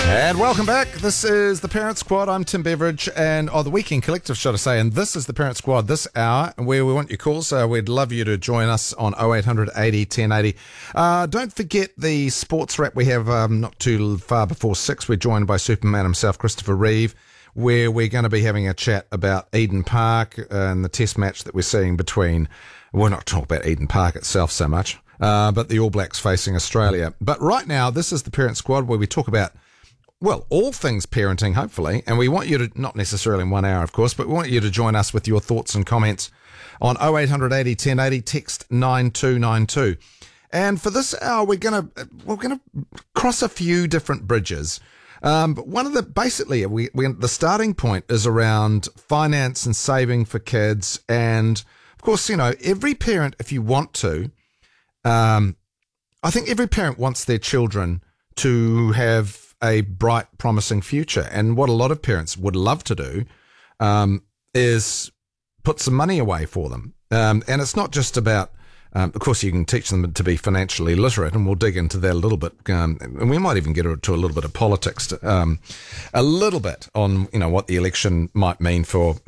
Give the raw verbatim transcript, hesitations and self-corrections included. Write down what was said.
And welcome back. This is the Parent Squad. I'm Tim Beveridge, and oh, the Weekend Collective, should I say. And this is the Parent Squad this hour, where we want your calls. So we'd love you to join us on oh eight hundred eighty ten eighty. Uh, don't forget the sports wrap we have um, not too far before six. We're joined by Superman himself, Christopher Reeve, where we're going to be having a chat about Eden Park and the test match that we're seeing between, we're not talking about Eden Park itself so much, uh, but the All Blacks facing Australia. But right now, this is the Parent Squad, where we talk about, well, all things parenting, hopefully, and we want you to, not necessarily in one hour, of course, but we want you to join us with your thoughts and comments on oh eight hundred eighty ten eighty, text nine two nine two. And for this hour, we're going to we're going to cross a few different bridges. Um, but one of the, basically, we, we the starting point is around finance and saving for kids. And, of course, you know, every parent, if you want to, um, I think every parent wants their children to have a bright, promising future. And what a lot of parents would love to do um, is put some money away for them. Um, and it's not just about, um, of course, you can teach them to be financially literate, and we'll dig into that a little bit. Um, and we might even get to a little bit of politics, to, um, a little bit on, you know, what the election might mean for